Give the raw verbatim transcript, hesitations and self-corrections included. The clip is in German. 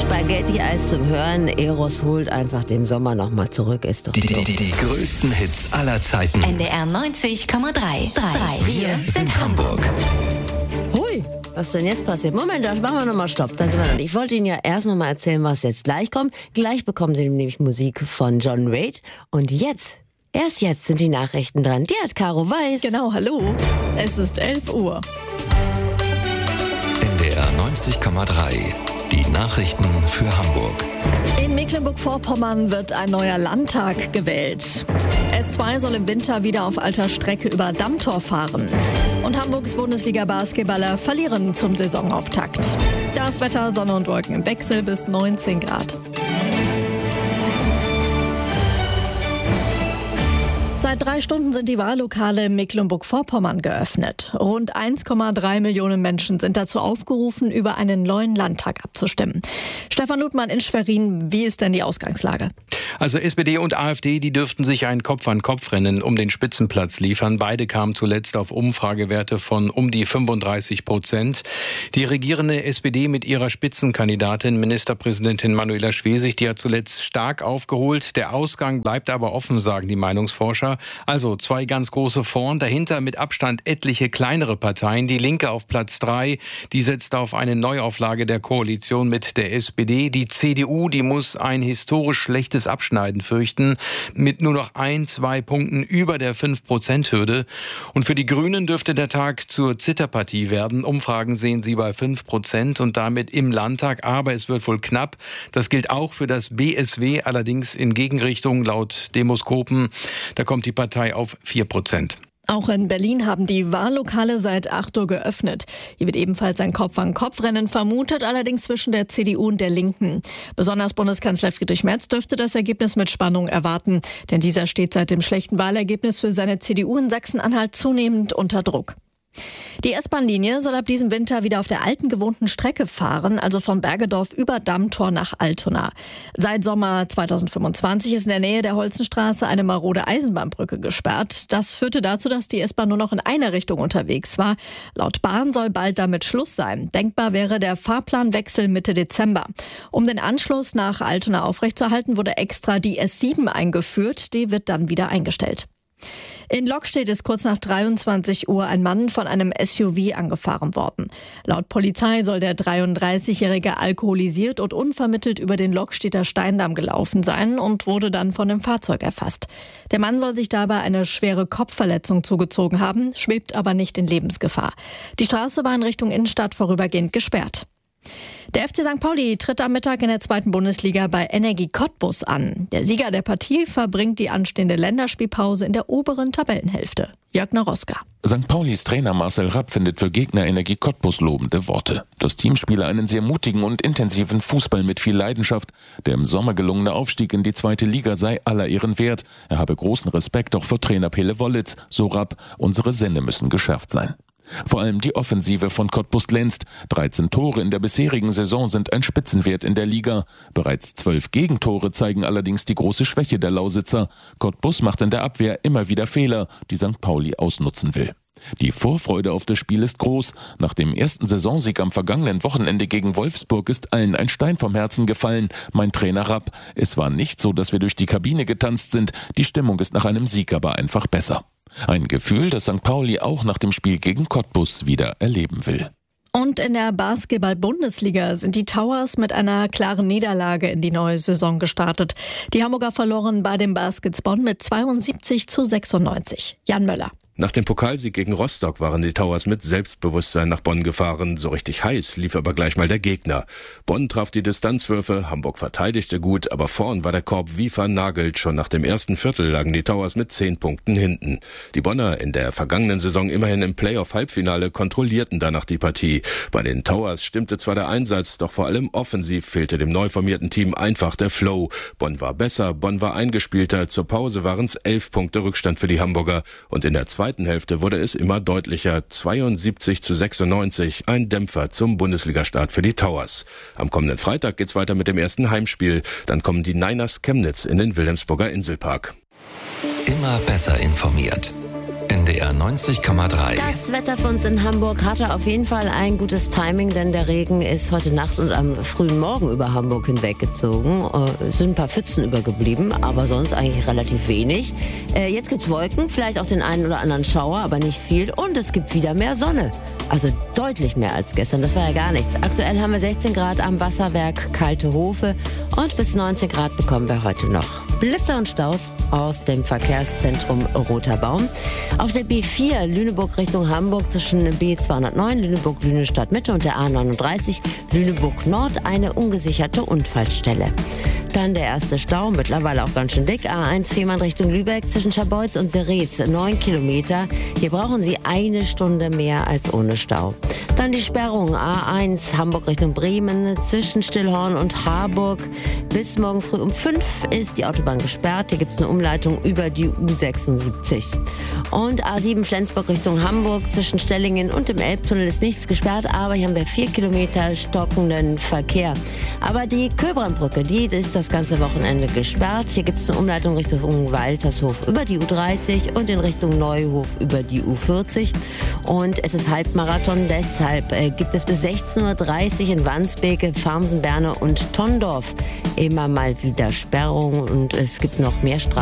Spaghetti-Eis zum Hören. Eros holt einfach den Sommer nochmal zurück. Ist doch die, die, die, die größten Hits aller Zeiten. N D R neunzig Komma drei. Wir sind Hamburg. Hui, was denn jetzt passiert? Moment, da machen wir nochmal Stopp. Da sind wir noch nicht. Ich wollte Ihnen ja erst nochmal erzählen, was jetzt gleich kommt. Gleich bekommen Sie nämlich Musik von John Raitt. Und jetzt, erst jetzt sind die Nachrichten dran. Die hat Caro Weiß. Genau, hallo. Es ist elf Uhr. N D R neunzig Komma drei. Die Nachrichten für Hamburg. In Mecklenburg-Vorpommern wird ein neuer Landtag gewählt. S zwei soll im Winter wieder auf alter Strecke über Dammtor fahren. Und Hamburgs Bundesliga-Basketballer verlieren zum Saisonauftakt. Das Wetter, Sonne und Wolken im Wechsel bis neunzehn Grad. Seit drei Stunden sind die Wahllokale in Mecklenburg-Vorpommern geöffnet. Rund eins Komma drei Millionen Menschen sind dazu aufgerufen, über einen neuen Landtag abzustimmen. Stefan Ludmann in Schwerin, wie ist denn die Ausgangslage? Also S P D und AfD, die dürften sich ein Kopf-an-Kopf-Rennen um den Spitzenplatz liefern. Beide kamen zuletzt auf Umfragewerte von um die fünfunddreißig Prozent. Die regierende S P D mit ihrer Spitzenkandidatin, Ministerpräsidentin Manuela Schwesig, die hat zuletzt stark aufgeholt. Der Ausgang bleibt aber offen, sagen die Meinungsforscher. Also zwei ganz große vorn, dahinter mit Abstand etliche kleinere Parteien. Die Linke auf Platz drei, die setzt auf eine Neuauflage der Koalition mit der S P D. Die C D U, die muss ein historisch schlechtes Abschneiden fürchten, mit nur noch ein, zwei Punkten über der fünf Prozent Hürde. Und für die Grünen dürfte der Tag zur Zitterpartie werden. Umfragen sehen sie bei fünf Prozent und damit im Landtag, aber es wird wohl knapp. Das gilt auch für das B S W, allerdings in Gegenrichtung laut Demoskopen. Da kommt die Partei auf vier Prozent. Auch in Berlin haben die Wahllokale seit acht Uhr geöffnet. Hier wird ebenfalls ein Kopf-an-Kopf-Rennen vermutet, allerdings zwischen der C D U und der Linken. Besonders Bundeskanzler Friedrich Merz dürfte das Ergebnis mit Spannung erwarten, denn dieser steht seit dem schlechten Wahlergebnis für seine C D U in Sachsen-Anhalt zunehmend unter Druck. Die S-Bahn-Linie soll ab diesem Winter wieder auf der alten gewohnten Strecke fahren, also von Bergedorf über Dammtor nach Altona. Seit Sommer zweitausendfünfundzwanzig ist in der Nähe der Holzenstraße eine marode Eisenbahnbrücke gesperrt. Das führte dazu, dass die S-Bahn nur noch in einer Richtung unterwegs war. Laut Bahn soll bald damit Schluss sein. Denkbar wäre der Fahrplanwechsel Mitte Dezember. Um den Anschluss nach Altona aufrechtzuerhalten, wurde extra die S sieben eingeführt. Die wird dann wieder eingestellt. In Lokstedt ist kurz nach dreiundzwanzig Uhr ein Mann von einem S U V angefahren worden. Laut Polizei soll der dreiunddreißigjährige alkoholisiert und unvermittelt über den Lokstedter Steindamm gelaufen sein und wurde dann von dem Fahrzeug erfasst. Der Mann soll sich dabei eine schwere Kopfverletzung zugezogen haben, schwebt aber nicht in Lebensgefahr. Die Straße war in Richtung Innenstadt vorübergehend gesperrt. Der F C Sankt Pauli tritt am Mittag in der zweiten Bundesliga bei Energie Cottbus an. Der Sieger der Partie verbringt die anstehende Länderspielpause in der oberen Tabellenhälfte. Jörg Naroska. Sankt Paulis Trainer Marcel Rapp findet für Gegner Energie Cottbus lobende Worte. Das Team spiele einen sehr mutigen und intensiven Fußball mit viel Leidenschaft. Der im Sommer gelungene Aufstieg in die zweite Liga sei aller Ehren wert. Er habe großen Respekt auch vor Trainer Pele Wollitz. So Rapp, unsere Sinne müssen geschärft sein. Vor allem die Offensive von Cottbus glänzt. dreizehn Tore in der bisherigen Saison sind ein Spitzenwert in der Liga. Bereits zwölf Gegentore zeigen allerdings die große Schwäche der Lausitzer. Cottbus macht in der Abwehr immer wieder Fehler, die Sankt Pauli ausnutzen will. Die Vorfreude auf das Spiel ist groß. Nach dem ersten Saisonsieg am vergangenen Wochenende gegen Wolfsburg ist allen ein Stein vom Herzen gefallen, mein Trainer Rapp. Es war nicht so, dass wir durch die Kabine getanzt sind. Die Stimmung ist nach einem Sieg aber einfach besser. Ein Gefühl, das Sankt Pauli auch nach dem Spiel gegen Cottbus wieder erleben will. Und in der Basketball-Bundesliga sind die Towers mit einer klaren Niederlage in die neue Saison gestartet. Die Hamburger verloren bei dem Baskets Bonn mit zweiundsiebzig zu sechsundneunzig. Jan Möller. Nach dem Pokalsieg gegen Rostock waren die Towers mit Selbstbewusstsein nach Bonn gefahren. So richtig heiß lief aber gleich mal der Gegner. Bonn traf die Distanzwürfe, Hamburg verteidigte gut, aber vorn war der Korb wie vernagelt. Schon nach dem ersten Viertel lagen die Towers mit zehn Punkten hinten. Die Bonner, in der vergangenen Saison immerhin im Playoff-Halbfinale, kontrollierten danach die Partie. Bei den Towers stimmte zwar der Einsatz, doch vor allem offensiv fehlte dem neu formierten Team einfach der Flow. Bonn war besser, Bonn war eingespielter. Zur Pause waren es elf Punkte Rückstand für die Hamburger. Und in der zweiten Hälfte wurde es immer deutlicher. zweiundsiebzig zu sechsundneunzig, ein Dämpfer zum Bundesligastart für die Towers. Am kommenden Freitag geht's weiter mit dem ersten Heimspiel. Dann kommen die Niners Chemnitz in den Wilhelmsburger Inselpark. Immer besser informiert. N D R neunzig Komma drei. Das Wetter für uns in Hamburg hatte auf jeden Fall ein gutes Timing, denn der Regen ist heute Nacht und am frühen Morgen über Hamburg hinweggezogen. Äh, es sind ein paar Pfützen übergeblieben, aber sonst eigentlich relativ wenig. Äh, jetzt gibt's Wolken, vielleicht auch den einen oder anderen Schauer, aber nicht viel. Und es gibt wieder mehr Sonne. Also deutlich mehr als gestern, das war ja gar nichts. Aktuell haben wir sechzehn Grad am Wasserwerk Kalte Hofe und bis neunzehn Grad bekommen wir heute noch. Blitzer und Staus aus dem Verkehrszentrum Roter Baum. Auf der B vier Lüneburg Richtung Hamburg zwischen B zweihundertneun Lüneburg-Lüne Stadtmitte und der A neununddreißig Lüneburg Nord eine ungesicherte Unfallstelle. Dann der erste Stau, mittlerweile auch ganz schön dick. A eins Fehmarn Richtung Lübeck zwischen Scharbeutz und Seretz, neun Kilometer. Hier brauchen Sie eine Stunde mehr als ohne Stau. Dann die Sperrung A eins Hamburg Richtung Bremen zwischen Stillhorn und Harburg. Bis morgen früh um fünf ist die Autobahn gesperrt. Hier gibt es eine Umleitung über die U sechsundsiebzig. Und A sieben Flensburg Richtung Hamburg zwischen Stellingen und dem Elbtunnel ist nichts gesperrt, aber hier haben wir vier Kilometer stockenden Verkehr. Aber die Köbrandbrücke, die ist das ganze Wochenende gesperrt. Hier gibt es eine Umleitung Richtung Waltershof über die U dreißig und in Richtung Neuhof über die U vierzig. Und es ist Halbmarathon, deshalb äh, gibt es bis sechzehn Uhr dreißig in Wandsbeke, Farmsen, Berne und Tondorf immer mal wieder Sperrungen und es gibt noch mehr Straßen.